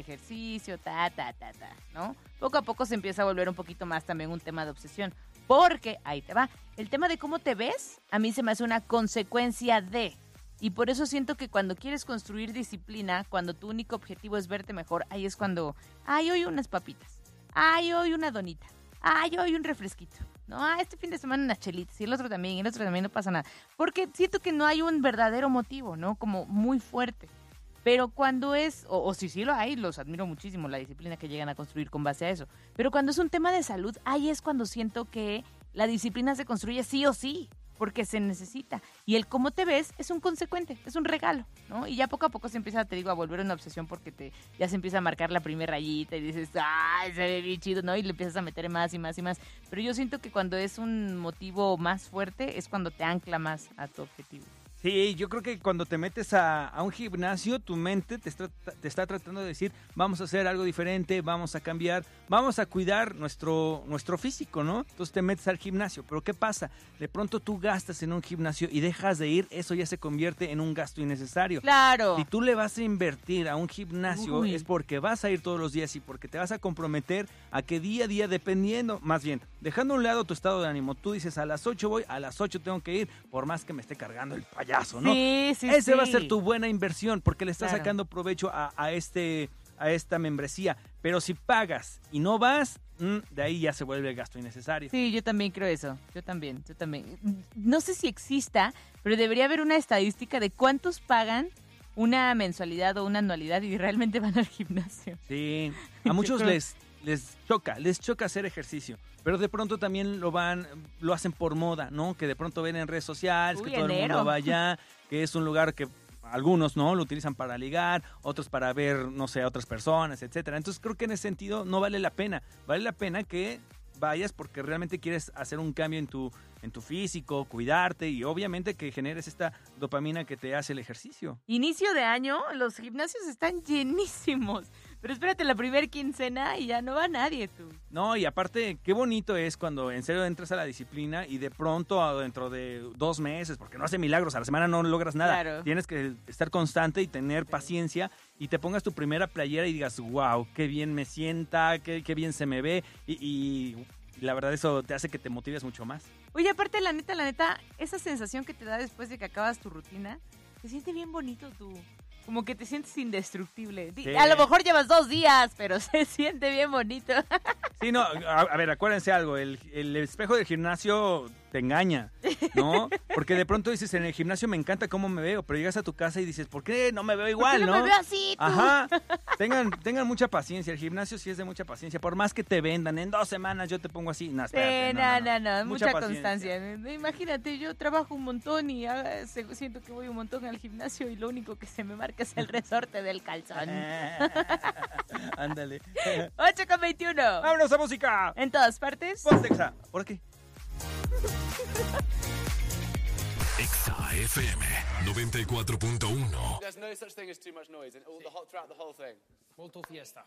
ejercicio, ¿no? Poco a poco se empieza a volver un poquito más también un tema de obsesión. Porque, ahí te va, el tema de cómo te ves, a mí se me hace una consecuencia de... Y por eso siento que cuando quieres construir disciplina, cuando tu único objetivo es verte mejor, ahí es cuando, ay, hoy unas papitas, ay, hoy una donita, ay, hoy un refresquito, no, este fin de semana unas chelitas, y el otro también, no pasa nada. Porque siento que no hay un verdadero motivo, ¿no? Como muy fuerte. Pero cuando es, o si sí lo hay, los admiro muchísimo, la disciplina que llegan a construir con base a eso. Pero cuando es un tema de salud, ahí es cuando siento que la disciplina se construye sí o sí, porque se necesita. Y el cómo te ves es un consecuente, es un regalo, ¿no? Y ya poco a poco se empieza, te digo, a volver una obsesión porque ya se empieza a marcar la primera rayita y dices, ¡ay, se ve bien chido!, ¿no? Y le empiezas a meter más y más y más. Pero yo siento que cuando es un motivo más fuerte es cuando te ancla más a tu objetivo. Sí, yo creo que cuando te metes a un gimnasio, tu mente te está tratando de decir, vamos a hacer algo diferente, vamos a cambiar, vamos a cuidar nuestro físico, ¿no? Entonces te metes al gimnasio, pero ¿qué pasa? De pronto tú gastas en un gimnasio y dejas de ir, eso ya se convierte en un gasto innecesario. ¡Claro! Si tú le vas a invertir a un gimnasio, Uy, es porque vas a ir todos los días y porque te vas a comprometer a que día a día, dependiendo, más bien, dejando a un lado tu estado de ánimo, tú dices, a las 8 voy, a las 8 tengo que ir, por más que me esté cargando el payaso, ¿no? Sí. Ese va a ser tu buena inversión porque le estás Claro. sacando provecho a esta membresía. Pero si pagas y no vas, de ahí ya se vuelve el gasto innecesario. Sí, yo también creo eso. Yo también. No sé si exista, pero debería haber una estadística de cuántos pagan una mensualidad o una anualidad y realmente van al gimnasio. Sí, a muchos les choca hacer ejercicio, pero de pronto también lo hacen por moda, ¿no? Que de pronto ven en redes sociales que todo el mundo va allá, que es un lugar que algunos, ¿no?, lo utilizan para ligar, otros para ver, no sé, a otras personas, etcétera. Entonces creo que en ese sentido no vale la pena. Vale la pena que vayas porque realmente quieres hacer un cambio en tu físico, cuidarte y obviamente que generes esta dopamina que te hace el ejercicio. Inicio de año, los gimnasios están llenísimos. Pero espérate la primer quincena y ya no va nadie, tú. No, y aparte, qué bonito es cuando en serio entras a la disciplina y de pronto dentro de 2 meses, porque no hace milagros, a la semana no logras nada. Claro. Tienes que estar constante y tener paciencia y te pongas tu primera playera y digas, wow, qué bien me sienta, qué bien se me ve y la verdad eso te hace que te motives mucho más. Oye, aparte, la neta, esa sensación que te da después de que acabas tu rutina, te siente bien bonito tú. Como que te sientes indestructible. Sí. A lo mejor llevas 2 días, pero se siente bien bonito. Sí, no, a ver, acuérdense algo, el espejo del gimnasio te engaña, ¿no? Porque de pronto dices, en el gimnasio me encanta cómo me veo, pero llegas a tu casa y dices, ¿por qué no me veo igual, ¿Por qué no me veo así, tú? Ajá, tengan mucha paciencia, el gimnasio sí es de mucha paciencia, por más que te vendan, en 2 semanas yo te pongo así, no, espérate, No, mucha paciencia. constancia. Imagínate, yo trabajo un montón y siento que voy un montón al gimnasio y lo único que se me marca es el resorte del calzón. Ándale. 8:21. ¡Vámonos a música! En todas partes. Pontexa, por aquí. Exa FM 94.1. There's no such thing as too much noise throughout the whole thing. Molto fiesta.